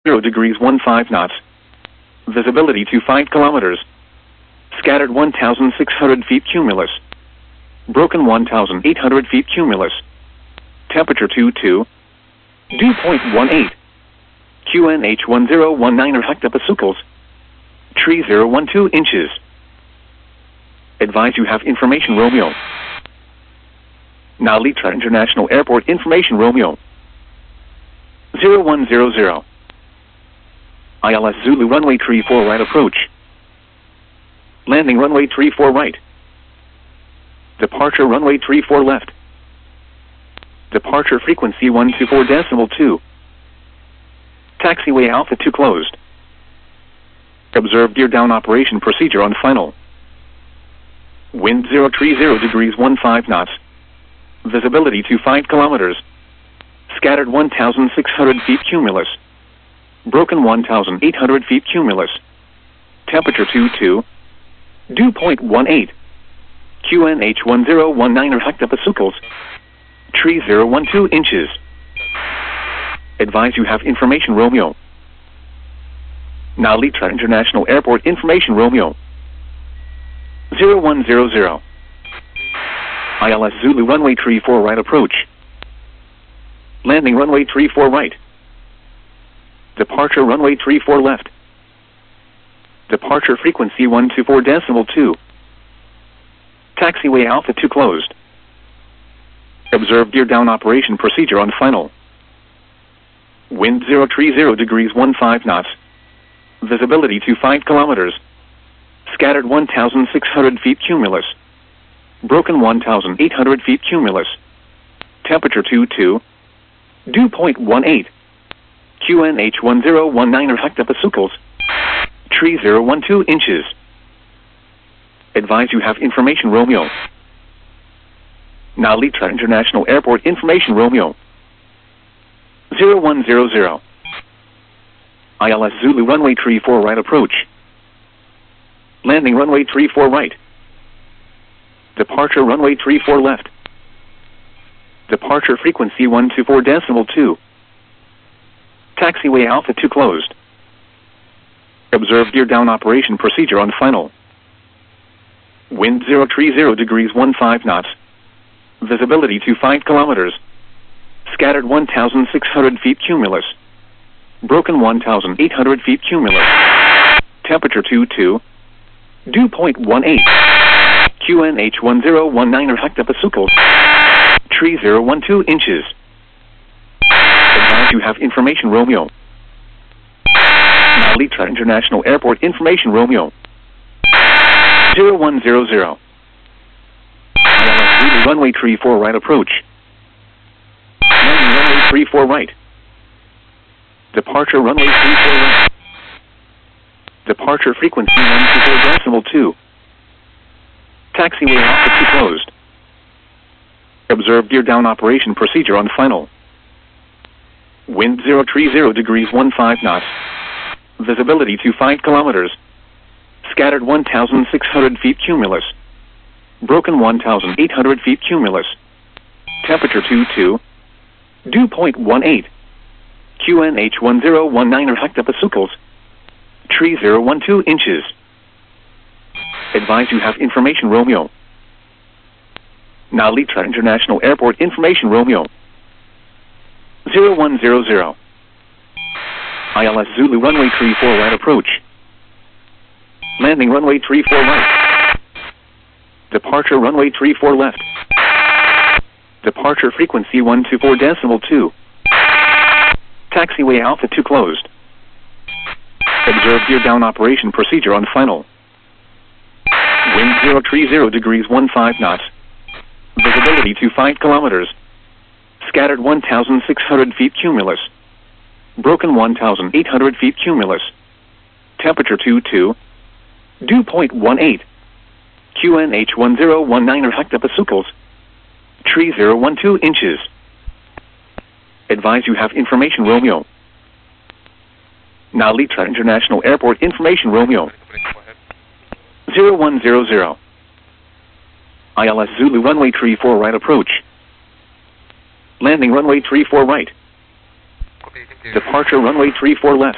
0 degrees 15 knots. Visibility to 5 kilometers. Scattered 1,600 feet cumulus. Broken 1,800 feet cumulus. Temperature 22. Dew point 18. QNH 1019 hectopascals. Tree 012 inches. Advise you have information Romeo. Now Litra International Airport information Romeo. 0100. ILS Zulu runway 34 right approach. Landing runway 34 right. Departure runway 34 left. Departure frequency 124.2. Taxiway Alpha 2 closed. Observe gear down operation procedure on final. Wind 030 degrees 15 knots. Visibility to 5 kilometers. Scattered 1,600 feet cumulus. Broken 1,800 feet cumulus. Temperature 22. Dew point 18. QNH 1019 hectopascals. Tree 012 inches. Advise you have information Romeo. Now Litra International Airport information Romeo. 0100. ILS Zulu runway 34 right approach. Landing runway 34 right. Departure runway 34 left. Departure frequency 124.2. Taxiway Alpha 2 closed. Observe gear down operation procedure on final. Wind 030 degrees 15 knots. Visibility to 5 kilometers. Scattered 1,600 feet cumulus. Broken 1,800 feet cumulus. Temperature 22. Dew point 18. QNH 1019 hectopascals. Tree 012 inches. Advise you have information Romeo. Now Litra International Airport information Romeo. 0100. ILS Zulu runway 34 right approach. Landing runway 34 right. Departure runway 34 left. Departure frequency 124.2. Taxiway Alpha 2 closed. Observe gear down operation procedure on final. Wind 030 degrees 15 knots. Visibility to 5 kilometers. Scattered 1,600 feet cumulus. Broken 1,800 feet cumulus. Temperature 22. Dew point 18. QNH 1019 hectopascals. Tree 012 inches. Advise you have information Romeo. Now Litra International Airport information Romeo. 0100. ILS Zulu runway 34 right approach. Landing runway 34 right. Departure runway 34 left. Departure frequency 124.2. Taxiway Alpha 2 closed. Observe gear down operation procedure on final. Wind 030 degrees 15 knots. Visibility to 5 kilometers. Scattered 1,600 feet cumulus. Broken 1,800 feet cumulus. Temperature 22. Dew point 18. QNH 1019 hectopascals. Tree 012 inches. Advise you have information Romeo. Now Litra International Airport information Romeo. 0100. ILS Zulu runway 34 right approach. Landing runway 34 right. Departure runway 34 left. Departure frequency 124.2. Taxiway Alpha 2 closed. Observe gear down operation procedure on final. Wind 030 degrees 15 knots. Visibility to 5 kilometers. Scattered 1,600 feet cumulus. Broken 1,800 feet cumulus. Temperature 22. Dew point 18. QNH 1019 hectopascals. Tree 012 inches. Advise you have information Romeo. Now Litra International Airport information Romeo. 0100. ILS Zulu runway 34 right approach. Landing runway 34 right. Departure runway 34 left.